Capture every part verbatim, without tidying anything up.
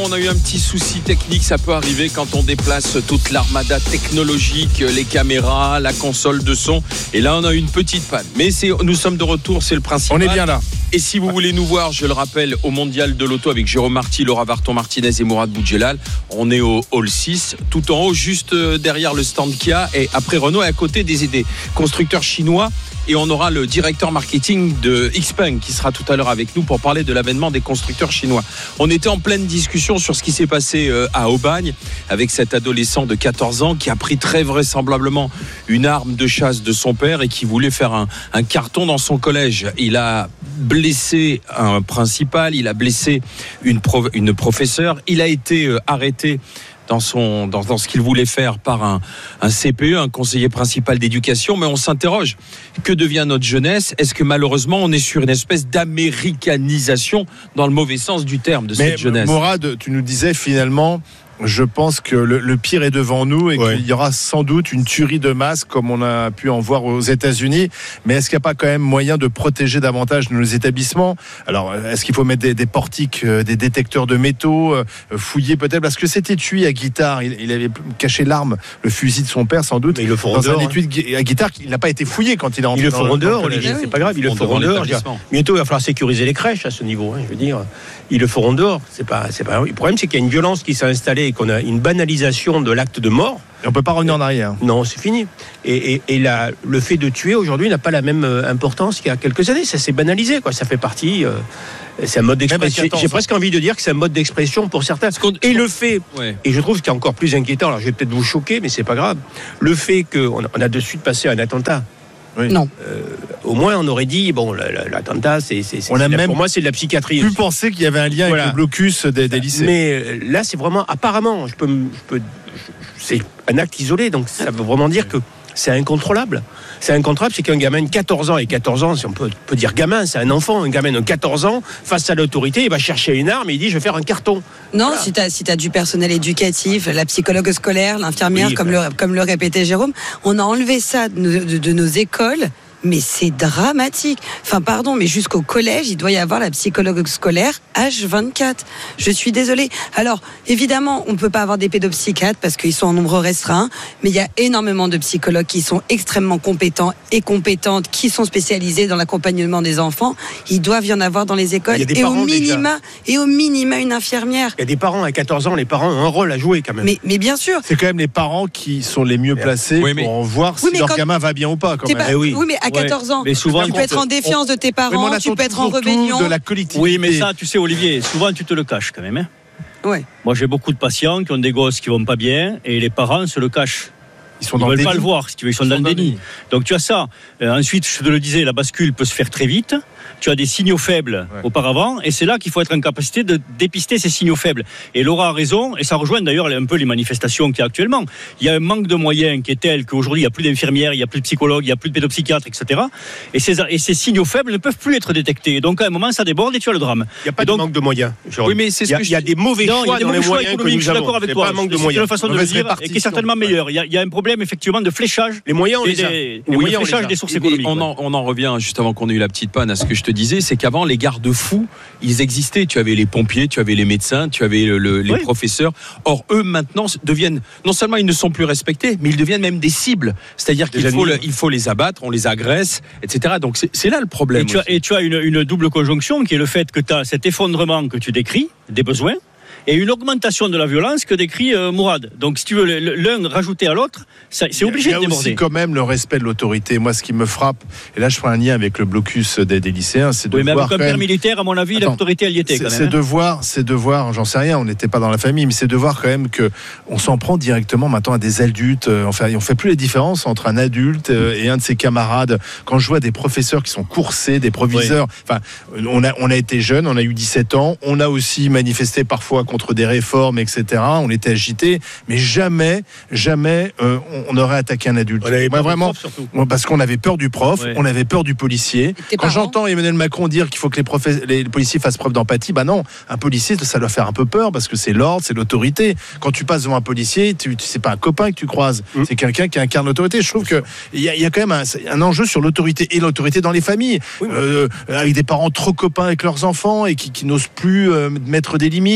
on a eu un petit souci technique, ça peut arriver quand on déplace toute l'armada technologique, les caméras, la console de son. Et là, on a eu une petite panne. Mais c'est, nous sommes de retour, c'est le principal. On est bien là. Et si vous voulez nous voir, je le rappelle, au Mondial de l'Auto avec Jérôme Marty, Laura Varton-Martinez et Mourad Boudjelal, on est au Hall six, tout en haut, juste derrière le stand Kia. Et après Renault, et à côté des, des constructeurs chinois. Et on aura le directeur marketing de Xpeng qui sera tout à l'heure avec nous pour parler de l'avènement des constructeurs chinois. On était en pleine discussion sur ce qui s'est passé à Aubagne avec cet adolescent de quatorze ans qui a pris très vraisemblablement une arme de chasse de son père et qui voulait faire un, un carton dans son collège. Il a blessé un principal, il a blessé une, prof, une professeure, il a été arrêté dans, son, dans, dans ce qu'il voulait faire par un, un C P E, un conseiller principal d'éducation. Mais on s'interroge, que devient notre jeunesse? Est-ce que malheureusement on est sur une espèce d'américanisation dans le mauvais sens du terme de Mais cette jeunesse? Mourad, tu nous disais finalement, je pense que le, le pire est devant nous et ouais. qu'il y aura sans doute une tuerie de masse comme on a pu en voir aux États-Unis. Mais est-ce qu'il n'y a pas quand même moyen de protéger davantage nos établissements? Alors, est-ce qu'il faut mettre des, des portiques, des détecteurs de métaux, fouiller peut-être? Parce que cet étui à guitare, il, il avait caché l'arme, le fusil de son père sans doute. Mais ils le feront dans dehors, un étui hein. à guitare, il n'a pas été fouillé quand il est rentré. Ils le dans feront le, dehors, dans le Olivier, oui. c'est pas grave, ils le feront dehors. Bientôt, il va falloir sécuriser les crèches à ce niveau. Hein, je veux dire, ils le feront dehors. C'est pas, c'est pas. Le problème, c'est qu'il y a une violence qui s'est installée et qu'on a une banalisation de l'acte de mort. Et on ne peut pas revenir en arrière. Non, c'est fini. Et, et, et la, le fait de tuer aujourd'hui n'a pas la même importance qu'il y a quelques années. Ça s'est banalisé, quoi. Ça fait partie. Euh, c'est un mode d'expression. J'ai presque envie de dire que c'est un mode d'expression pour certains. Et le fait, ouais. et je trouve qu'il est encore plus inquiétant. Alors, je vais peut-être vous choquer, mais c'est pas grave. Le fait qu'on on a de suite passé à un attentat. Oui. Non. Euh, au moins, on aurait dit bon, l'attentat, c'est, c'est, c'est, on a c'est même pour moi, c'est de la psychiatrie. Pu penser qu'il y avait un lien voilà. avec le blocus des, des lycées. Mais là, c'est vraiment apparemment, je peux, je peux, c'est un acte isolé, donc ça veut vraiment dire que c'est incontrôlable. C'est incontrôlable, c'est qu'un gamin de quatorze ans, et quatorze ans, si on peut, peut dire gamin, c'est un enfant, un gamin de quatorze ans, face à l'autorité, il va chercher une arme et il dit je vais faire un carton. Non, voilà. si tu as si t'as du personnel éducatif, la psychologue scolaire, l'infirmière, oui, comme, bah. le, comme le répétait Jérôme, on a enlevé ça de nos, de, de nos écoles. Mais c'est dramatique. Enfin, pardon, mais jusqu'au collège, il doit y avoir la psychologue scolaire H vingt-quatre. Je suis désolée. Alors, évidemment, on ne peut pas avoir des pédopsychiatres parce qu'ils sont en nombre restreint, mais il y a énormément de psychologues qui sont extrêmement compétents et compétentes, qui sont spécialisés dans l'accompagnement des enfants. Ils doivent y en avoir dans les écoles. Et au minima, et au minima, une infirmière. Il y a des parents à quatorze ans, les parents ont un rôle à jouer quand même. Mais, mais bien sûr. C'est quand même les parents qui sont les mieux placés oui, mais... pour voir oui, si leur quand... gamin va bien ou pas. Quand même. Pas... Oui. oui, mais à quatorze ans, mais souvent, tu peux être en défiance on... de tes parents, tu peux être en rébellion. De la collectivité. Oui, mais ça, tu sais, Olivier, souvent tu te le caches quand même. Hein. Ouais. Moi, j'ai beaucoup de patients qui ont des gosses qui vont pas bien et les parents se le cachent. Ils sont Ils dans ne veulent le pas le voir, si tu veux, ils sont, ils sont dans le déni. déni. Donc tu as ça. Euh, ensuite, je te le disais, la bascule peut se faire très vite. Tu as des signaux faibles ouais. auparavant, et c'est là qu'il faut être en capacité de dépister ces signaux faibles. Et Laura a raison, et ça rejoint d'ailleurs un peu les manifestations qu'il y a actuellement. Il y a un manque de moyens qui est tel qu'aujourd'hui il n'y a plus d'infirmières, il n'y a plus de psychologues, il n'y a plus de pédopsychiatres, et cetera. Et ces, et ces signaux faibles ne peuvent plus être détectés. Donc à un moment, ça déborde et tu as le drame. Il n'y a pas et donc, de manque de moyens. Oui, mais c'est ce il y a, que il y a des mauvais non, choix il y a des dans les choix moyens que nous je suis d'accord avec c'est toi. Pas un manque de c'est moyens. une façon de le dire et qui est certainement meilleure. Il y, a, il y a un problème effectivement de fléchage. Les moyens, on les a. Les moyens, fléchage des sources économiques. On en, on en revient juste avant qu'on ait eu la petite panne à ce que je te disais, c'est qu'avant les garde-fous, ils existaient. Tu avais les pompiers, tu avais les médecins, tu avais le, le, les oui. professeurs. Or, eux, maintenant, deviennent, non seulement ils ne sont plus respectés, mais ils deviennent même des cibles. C'est-à-dire des qu'il faut, le, il faut les abattre, on les agresse, et cetera. Donc, c'est, c'est là le problème. Et tu as, et tu as une, une double conjonction qui est le fait que tu as cet effondrement que tu décris, des besoins, et une augmentation de la violence que décrit euh, Mourad. Donc, si tu veux l'un rajouter à l'autre, ça, c'est obligé de déborder. Il y a aussi quand même le respect de l'autorité. Moi, ce qui me frappe, et là, je prends un lien avec le blocus des, des lycéens, c'est de oui, mais voir avec un père même... militaire, à mon avis, Attends, l'autorité, elle y était c'est, quand même. C'est hein. de voir, c'est de voir, j'en sais rien, on n'était pas dans la famille, mais c'est de voir quand même que on s'en prend directement maintenant à des adultes. Enfin, on fait plus les différences entre un adulte et un de ses camarades. Quand je vois des professeurs qui sont coursés, des proviseurs, oui. enfin, on a, on a été jeunes, on a eu dix-sept ans, on a aussi manifesté parfois contre des réformes, et cetera. On était agités, mais jamais, jamais euh, on, on aurait attaqué un adulte. Moi, vraiment, prof, parce qu'on avait peur du prof, ouais. on avait peur du policier. Quand parents. J'entends Emmanuel Macron dire qu'il faut que les, professe- les policiers fassent preuve d'empathie, bah non, un policier, ça doit faire un peu peur parce que c'est l'ordre, c'est l'autorité. Quand tu passes devant un policier, tu, tu c'est pas un copain que tu croises, mmh. c'est quelqu'un qui incarne l'autorité. Je trouve que il y, y a quand même un, un enjeu sur l'autorité et l'autorité dans les familles, oui, euh, avec des parents trop copains avec leurs enfants et qui, qui n'osent plus euh, mettre des limites parce que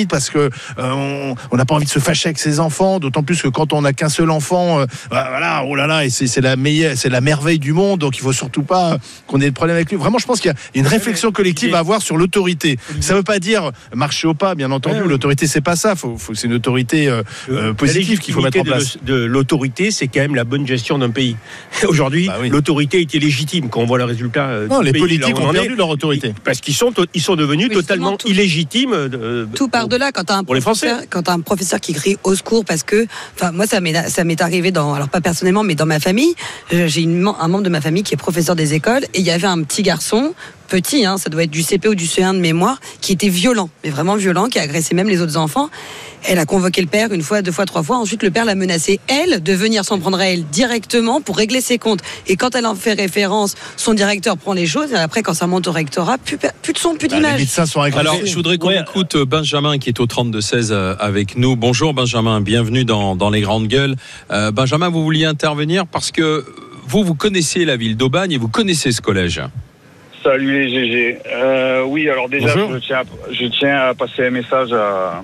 euh, on n'a pas envie de se fâcher avec ses enfants, d'autant plus que quand on n'a qu'un seul enfant, euh, voilà, oh là là, et c'est, c'est la meilleure, c'est la merveille du monde, donc il faut surtout pas qu'on ait de problème avec lui. Vraiment, je pense qu'il y a une réflexion collective à avoir sur l'autorité. Ça veut pas dire marcher au pas, bien entendu. Ouais, l'autorité, c'est pas ça. Faut, faut, c'est une autorité euh, euh, positive qu'il faut mettre en place. De, de l'autorité, c'est quand même la bonne gestion d'un pays. Aujourd'hui, bah oui. l'autorité était légitime quand on voit le résultat. Euh, non, les pays, politiques ont perdu leur autorité parce qu'ils sont, ils sont devenus oui, totalement tout, illégitimes. De, tout part de là. Quand t'as un pour les Français, quand t'as un professeur qui crie au secours parce que, enfin, moi, ça m'est, ça m'est arrivé dans, alors pas personnellement, mais dans ma famille. J'ai une, un membre de ma famille qui est professeur des écoles et il y avait un petit garçon. Petit, hein, ça doit être du C P ou du C un de mémoire, qui était violent, mais vraiment violent, qui agressait même les autres enfants. Elle a convoqué le père une fois, deux fois, trois fois. Ensuite, le père l'a menacé, elle, de venir s'en prendre à elle directement pour régler ses comptes. Et quand elle en fait référence, son directeur prend les choses. Et après, quand ça monte au rectorat, plus, plus de son, plus d'image. Bah, Alors, je voudrais qu'on ouais. écoute Benjamin qui est au trente-deux seize avec nous. Bonjour Benjamin, bienvenue dans, dans les grandes gueules. Euh, Benjamin, vous vouliez intervenir parce que vous, vous connaissez la ville d'Aubagne et vous connaissez ce collège. Salut les G G. Euh, oui, alors déjà, je tiens, à, je tiens à passer un message à,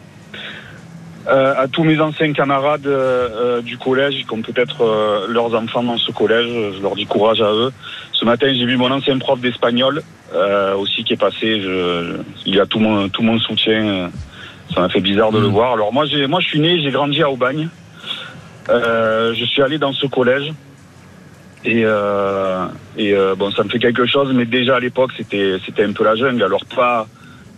à, à tous mes anciens camarades euh, du collège, qui ont peut-être euh, leurs enfants dans ce collège. Je leur dis courage à eux. Ce matin, j'ai vu mon ancien prof d'espagnol euh, aussi qui est passé. Je, il a tout mon, tout mon soutien. Ça m'a fait bizarre de mmh. le voir. Alors moi, j'ai, moi, je suis né, j'ai grandi à Aubagne. Euh, je suis allé dans ce collège. Et, euh, et euh, bon, ça me fait quelque chose, mais déjà à l'époque, c'était, c'était un peu la jungle. Alors pas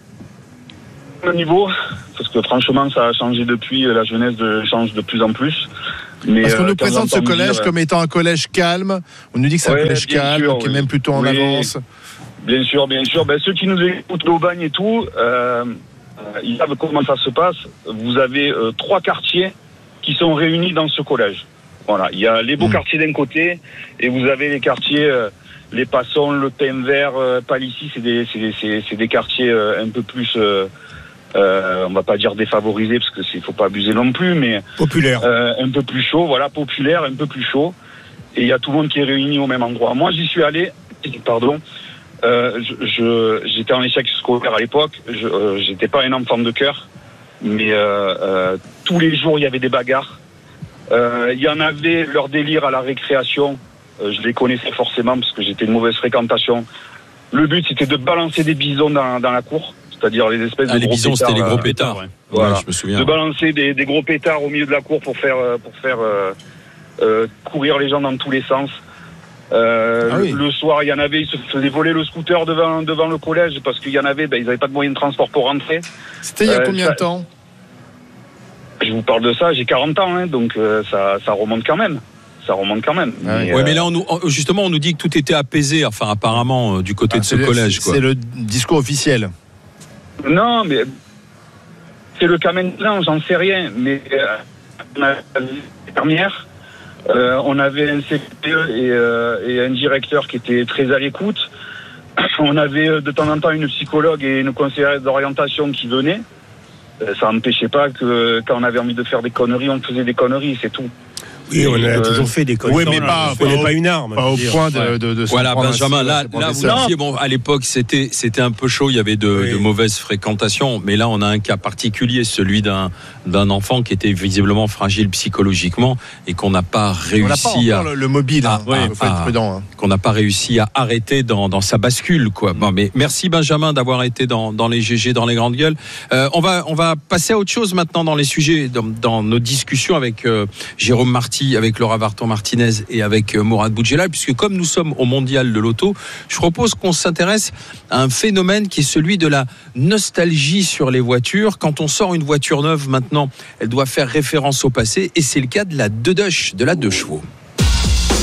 au niveau, parce que franchement, ça a changé depuis. La jeunesse de, change de plus en plus. Mais parce qu'on euh, nous présente ce collège dire, comme étant un collège calme. On nous dit que c'est ouais, un collège calme, sûr, qui oui. est même plutôt en oui, avance. Bien sûr, bien sûr. Ben, ceux qui nous écoutent d'Aubagne et tout, euh, ils savent comment ça se passe. Vous avez euh, trois quartiers qui sont réunis dans ce collège. Voilà, il y a les beaux mmh. quartiers d'un côté et vous avez les quartiers, euh, les Passons, le Thym Vert, euh, Palissy, c'est des, c'est, c'est, c'est des quartiers euh, un peu plus, euh, euh, on va pas dire défavorisés parce que c'est, faut pas abuser non plus, mais populaire, euh, un peu plus chaud, voilà, populaire, un peu plus chaud. Et il y a tout le monde qui est réuni au même endroit. Moi, j'y suis allé, pardon, euh, je, je, j'étais en échec scolaire à l'époque, je, euh, j'étais pas un enfant de cœur, mais euh, euh, tous les jours il y avait des bagarres. Il euh, y en avait leur délire à la récréation. Euh, je les connaissais forcément parce que j'étais une mauvaise fréquentation. Le but, c'était de balancer des bisons dans, dans la cour, c'est-à-dire les espèces ah, de les gros bisons, pétards. C'était les gros pétards. Ouais. Voilà. Ouais, je me souviens. De balancer des, des gros pétards au milieu de la cour pour faire, pour faire euh, euh, courir les gens dans tous les sens. Euh, ah oui. le, le soir, il y en avait, ils se faisaient voler le scooter devant, devant le collège parce qu'il y en avait, ben, ils n'avaient pas de moyen de transport pour rentrer. C'était il y a euh, combien ça, de temps? Je vous parle de ça, j'ai quarante ans, hein, donc euh, ça, ça remonte quand même. Ça remonte quand même. Ah oui, mais, euh... mais là, on nous, justement, on nous dit que tout était apaisé, enfin, apparemment, euh, du côté ah, de ce le, collège. C'est, quoi. c'est le discours officiel. Non, mais c'est le Kamen Clan, j'en sais rien. Mais euh, on a la dernière, euh, on avait un C P E et, euh, et un directeur qui étaient très à l'écoute. On avait de temps en temps une psychologue et une conseillère d'orientation qui venaient. Ça n'empêchait pas que quand on avait envie de faire des conneries, on faisait des conneries, c'est tout. Oui, on a euh, toujours fait des conneries. Oui, mais pas, pas, pas, pas une arme. Pas au point de, de, de voilà, Benjamin, là, là vous disiez, bon, à l'époque, c'était, c'était un peu chaud, il y avait de, oui. de mauvaises fréquentations, mais là, on a un cas particulier, celui d'un, d'un enfant qui était visiblement fragile psychologiquement et qu'on n'a pas réussi on a pas à. Le, le mobile, à, hein, à, faut être prudent. Hein. Qu'on n'a pas réussi à arrêter dans, dans sa bascule, quoi. Bon, mais merci, Benjamin, d'avoir été dans, dans les G G, dans les grandes gueules. Euh, on va, on va passer à autre chose maintenant dans les sujets, dans, dans nos discussions avec euh, Jérôme Marty, avec Laura Vartan Martinez et avec Mourad Boudjelal, puisque comme nous sommes au mondial de l'auto, je propose qu'on s'intéresse à un phénomène qui est celui de la nostalgie sur les voitures. Quand on sort une voiture neuve maintenant, elle doit faire référence au passé, et c'est le cas de la deux Dush, de la deux chevaux.